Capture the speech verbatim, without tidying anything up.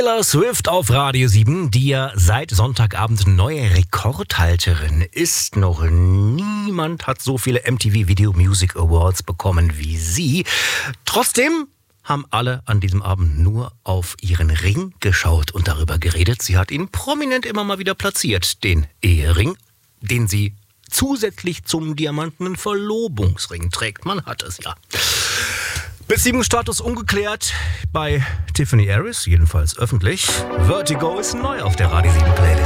Taylor Swift auf Radio sieben, die ja seit Sonntagabend neue Rekordhalterin ist. Noch niemand hat so viele M T V Video Music Awards bekommen wie sie. Trotzdem haben alle an diesem Abend nur auf ihren Ring geschaut und darüber geredet. Sie hat ihn prominent immer mal wieder platziert, den Ehering, den sie zusätzlich zum diamantenen Verlobungsring trägt. Man hat es ja. Beziehungsstatus ungeklärt bei Tiffany Harris, jedenfalls öffentlich. Vertigo ist neu auf der Radio sieben Playlist.